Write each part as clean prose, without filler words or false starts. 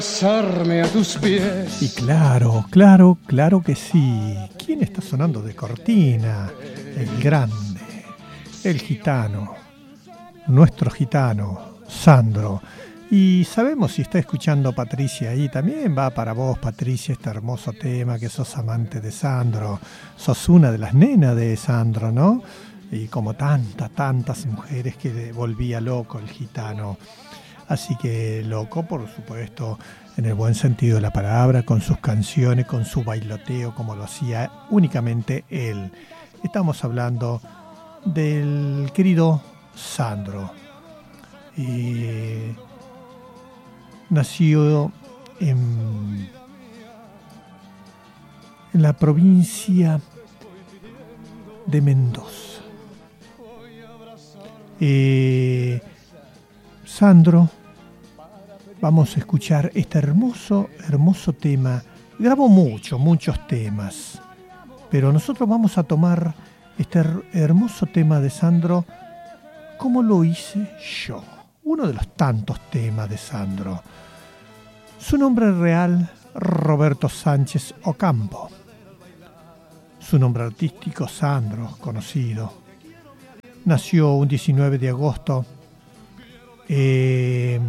Besarme a tus pies. Y claro que sí. ¿Quién está sonando de cortina? El grande, el gitano, nuestro gitano, Sandro. Y sabemos, si está escuchando Patricia ahí, también va para vos, Patricia, este hermoso tema, que sos amante de Sandro. Sos una de las nenas de Sandro, ¿no? Y como tantas mujeres que le volvía loco el gitano. Así que loco, por supuesto, en el buen sentido de la palabra, con sus canciones, con su bailoteo, como lo hacía únicamente él. Estamos hablando del querido Sandro. Nació en la provincia de Mendoza. Sandro, vamos a escuchar este hermoso tema. Grabó muchos temas, pero nosotros vamos a tomar este hermoso tema de Sandro, como lo hice yo. Uno de los tantos temas de Sandro. Su nombre real, Roberto Sánchez Ocampo. Su nombre artístico, Sandro, conocido. Nació un 19 de agosto de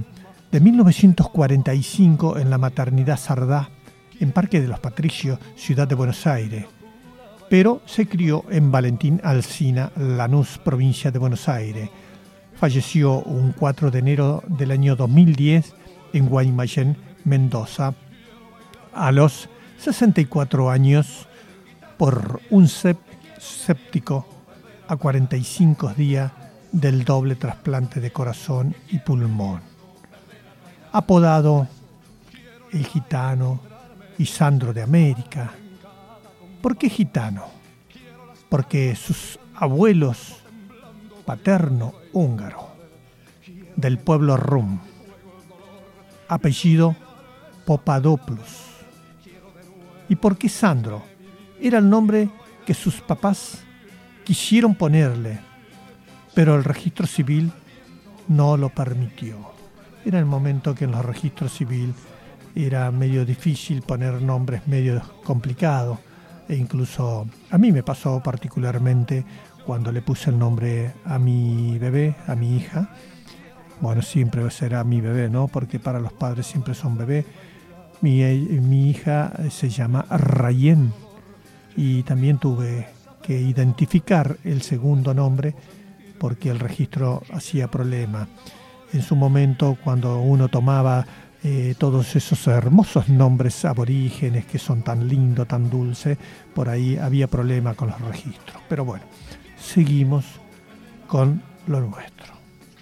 1945 en la maternidad Sardá, en Parque de los Patricios, ciudad de Buenos Aires. Pero se crió en Valentín Alsina, Lanús, provincia de Buenos Aires. Falleció un 4 de enero del año 2010 en Guaymallén, Mendoza, a los 64 años por un séptico a 45 días del doble trasplante de corazón y pulmón. Apodado el gitano y Sandro de América. ¿Por qué gitano? Porque sus abuelos paterno húngaro, del pueblo rum, apellido Papadopoulos. ¿Y por qué Sandro? Era el nombre que sus papás quisieron ponerle, pero el registro civil no lo permitió. Era el momento que en los registros civiles era medio difícil poner nombres medio complicados, e incluso a mí me pasó particularmente cuando le puse el nombre a mi bebé, a mi hija. Bueno, siempre será mi bebé, ¿no? Porque para los padres siempre son bebé. Mi hija se llama Rayén, y también tuve que identificar el segundo nombre porque el registro hacía problema. En su momento, cuando uno tomaba todos esos hermosos nombres aborígenes que son tan lindos, tan dulces, por ahí había problema con los registros. Pero bueno, seguimos con lo nuestro.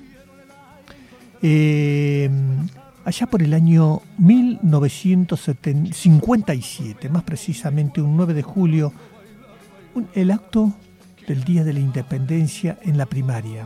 Allá por el año 1957, más precisamente un 9 de julio, el acto del Día de la Independencia en la primaria.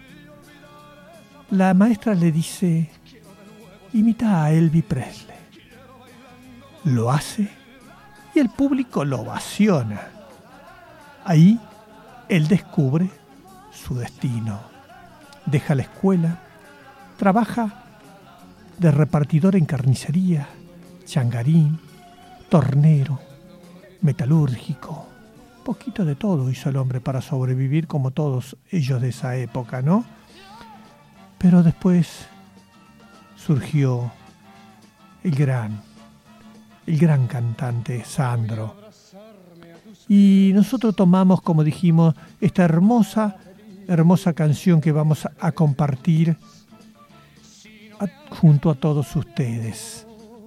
La maestra le dice: imita a Elvis Presley. Lo hace y el público lo ovaciona. Ahí él descubre su destino. Deja la escuela, trabaja de repartidor en carnicería, changarín, tornero, metalúrgico. Poquito de todo hizo el hombre para sobrevivir, como todos ellos de esa época, ¿no? Pero después surgió el gran cantante Sandro. Y nosotros tomamos, como dijimos, esta hermosa canción que vamos a compartir junto a todos ustedes.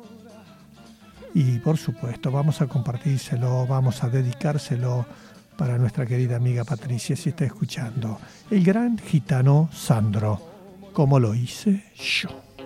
Y por supuesto vamos a compartírselo, vamos a dedicárselo para nuestra querida amiga Patricia, si está escuchando. El gran gitano Sandro, como lo hice yo.